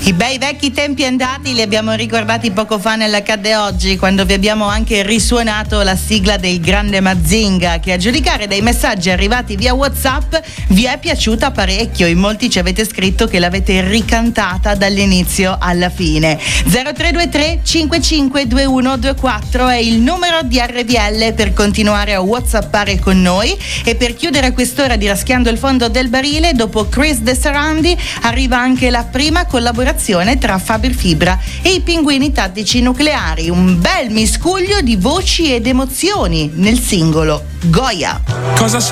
I bei vecchi tempi andati li abbiamo ricordati poco fa nell'Accadde Oggi, quando vi abbiamo anche risuonato la sigla del grande Mazinga, che a giudicare dai messaggi arrivati via WhatsApp vi è piaciuta parecchio. In molti ci avete scritto che l'avete ricantata dall'inizio alla fine. 0323 552124 è il numero di RVL per continuare a whatsappare con noi. E per chiudere quest'ora di Raschiando il fondo del barile, dopo Chris De Sarandi arriva anche la prima collaborazione tra Faber Fibra e i Pinguini Tattici Nucleari, un bel miscuglio di voci ed emozioni nel singolo Goya. Cosa